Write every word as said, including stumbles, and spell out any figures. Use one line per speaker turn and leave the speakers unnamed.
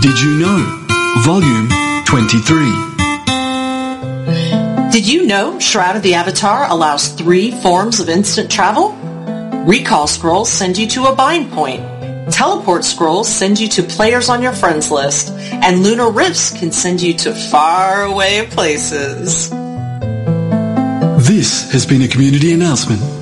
Did You Know? Volume twenty-three.
Did you know Shroud of the Avatar allows three forms of instant travel? Recall scrolls send you to a bind point. Teleport scrolls send you to players on your friends list. And lunar rifts can send you to faraway places.
This has been a community announcement